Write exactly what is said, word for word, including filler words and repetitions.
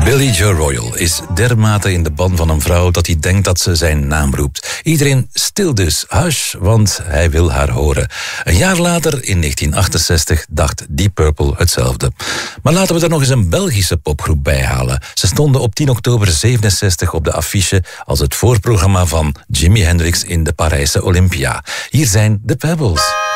Billy Joe Royal is dermate in de ban van een vrouw dat hij denkt dat ze zijn naam roept. Iedereen stil dus, hush, want hij wil haar horen. Een jaar later, in negentien achtenzestig, dacht Deep Purple hetzelfde. Maar laten we er nog eens een Belgische popgroep bij halen. Ze stonden op tien oktober zevenenzestig op de affiche als het voorprogramma van Jimi Hendrix in de Parijse Olympia. Hier zijn The Pebbles.